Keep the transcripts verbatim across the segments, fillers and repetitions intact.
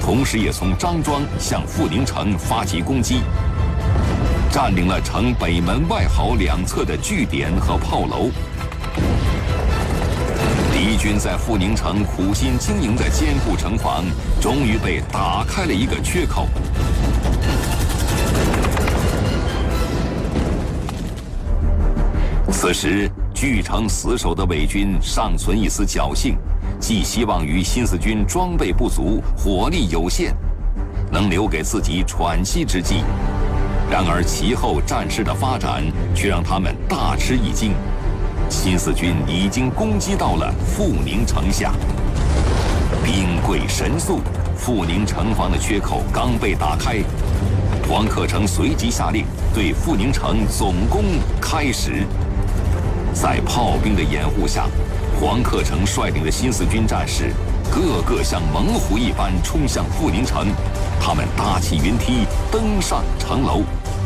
同时也从张庄向富宁城发起攻击，占领了城北门外壕两侧的据点和炮楼。敌军在富宁城苦心经营的坚固城防，终于被打开了一个缺口。此时，据城死守的伪军尚存一丝侥幸，寄希望于新四军装备不足、火力有限，能留给自己喘息之机。然而，其后战事的发展却让他们大吃一惊。新四军已经攻击到了富宁城下，兵贵神速，富宁城防的缺口刚被打开，黄克诚随即下令对富宁城总攻开始。在炮兵的掩护下，黄克诚率领的新四军战士个个像猛虎一般冲向富宁城，他们搭起云梯登上城楼。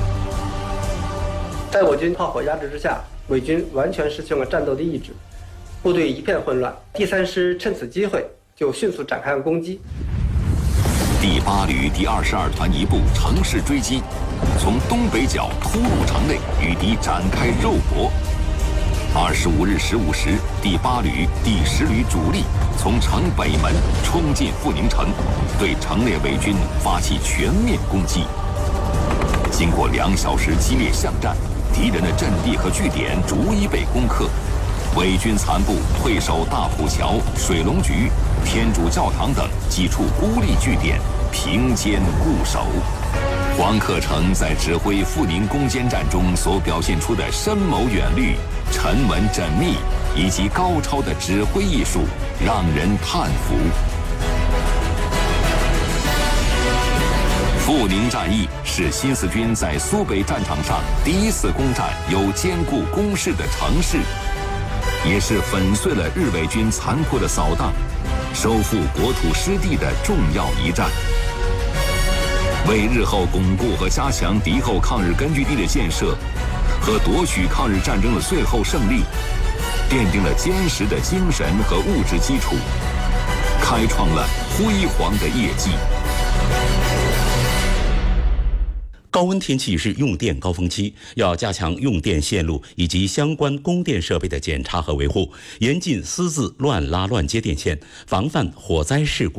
在我军炮火压制之下，伪军完全失去了战斗的意志，部队一片混乱。第三师趁此机会就迅速展开了攻击。 第八旅第二十二团一部乘势追击，从东北角突入城内，与敌展开肉搏。二十五日十五时，第八旅第十旅主力从城北门冲进富宁城，对城内伪军发起全面攻击。经过两小时激烈巷战，敌人的阵地和据点逐一被攻克，伪军残部退守大浦桥、水龙局、天主教堂等几处孤立据点，平坚固守。黄克诚在指挥富宁攻坚战中所表现出的深谋远虑、沉稳缜密以及高超的指挥艺术，让人叹服。富宁战役是新四军在苏北战场上第一次攻占有坚固工事的城市，也是粉碎了日伪军残破的扫荡、收复国土失地的重要一战，为日后巩固和加强敌后抗日根据地的建设和夺取抗日战争的最后胜利，奠定了坚实的精神和物质基础，开创了辉煌的业绩。 高温天气是用电高峰期，要加强用电线路以及相关供电设备的检查和维护，严禁私自乱拉乱接电线，防范火灾事故。